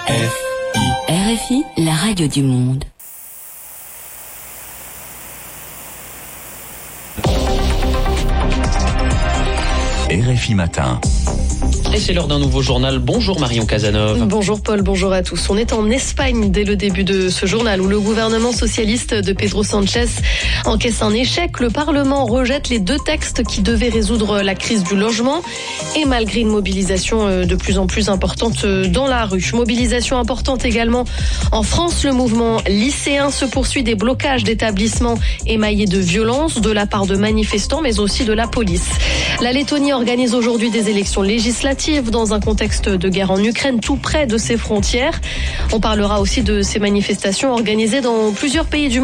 RFI, la radio du monde. RFI Matin. Et c'est l'heure d'un nouveau journal. Bonjour Marion Casanov. Bonjour Paul, bonjour à tous. On est en Espagne dès le début de ce journal où le gouvernement socialiste de Pedro Sánchez encaisse un échec. Le Parlement rejette les 2 textes qui devaient résoudre la crise du logement et malgré une mobilisation de plus en plus importante dans la rue. Mobilisation importante également en France. Le mouvement lycéen se poursuit, des blocages d'établissements émaillés de violence de la part de manifestants mais aussi de la police. La Lettonie organise aujourd'hui des élections législatives dans un contexte de guerre en Ukraine, tout près de ses frontières. On parlera aussi de ces manifestations organisées dans plusieurs pays du monde.